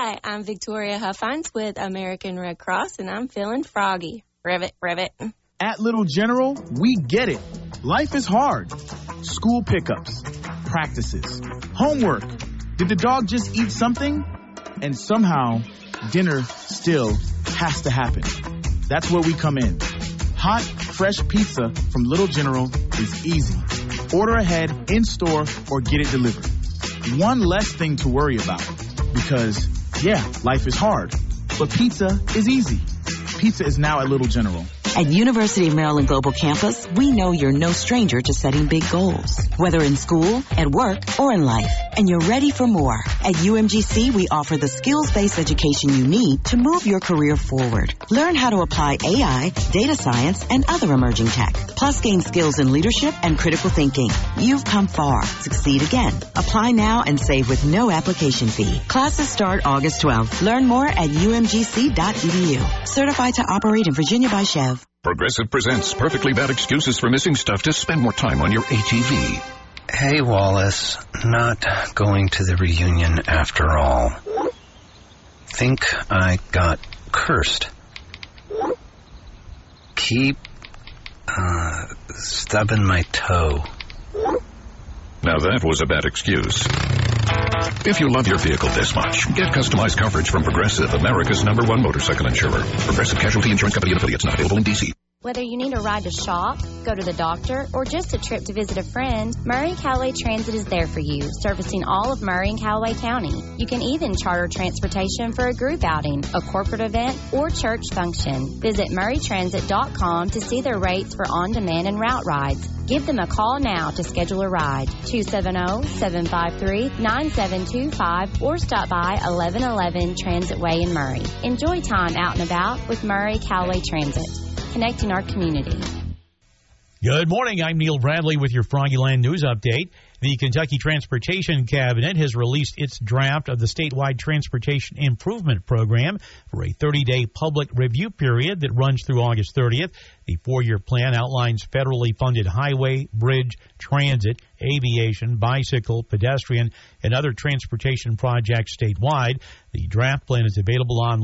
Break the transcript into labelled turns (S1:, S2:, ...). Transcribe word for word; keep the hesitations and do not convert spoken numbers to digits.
S1: Hi, I'm Victoria Huffines with American Red Cross, and I'm feeling froggy. Rivet, rivet.
S2: At Little General, we get it. Life is hard. School pickups, practices, homework. Did the dog just eat something? And somehow, dinner still has to happen. That's where we come in. Hot, fresh pizza from Little General is easy. Order ahead, in-store, or get it delivered. One less thing to worry about. Because, yeah, life is hard. But pizza is easy. Pizza is now at Little General.
S3: At University of Maryland Global Campus, we know you're no stranger to setting big goals, whether in school, at work, or in life. And you're ready for more. At U M G C, we offer the skills-based education you need to move your career forward. Learn how to apply A I, data science, and other emerging tech. Plus, gain skills in leadership and critical thinking. You've come far. Succeed again. Apply now and save with no application fee. Classes start August twelfth. Learn more at U M G C dot E D U. Certified to operate in Virginia by Chev.
S4: Progressive presents perfectly bad excuses for missing stuff to spend more time on your A T V.
S5: Hey, Wallace. Not going to the reunion after all. Think I got cursed. Keep, uh, stubbing my toe.
S4: Now that was a bad excuse. If you love your vehicle this much, get customized coverage from Progressive, America's number one motorcycle insurer. Progressive Casualty Insurance Company and affiliates, not available in D C.
S6: Whether you need a ride to shop, go to the doctor, or just a trip to visit a friend, Murray Callaway Transit is there for you, servicing all of Murray and Callaway County. You can even charter transportation for a group outing, a corporate event, or church function. Visit murray transit dot com to see their rates for on-demand and route rides. Give them a call now to schedule a ride, two seven zero, seven five three, nine seven two five, or stop by eleven eleven Transit Way in Murray. Enjoy time out and about with Murray Callaway Transit, connecting our community.
S7: Good morning. I'm Neil Bradley with your Froggyland News Update. The Kentucky Transportation Cabinet has released its draft of the statewide transportation improvement program for a thirty-day public review period that runs through August thirtieth. The four-year plan outlines federally funded highway, bridge, transit, aviation, bicycle, pedestrian, and other transportation projects statewide. The draft plan is available online.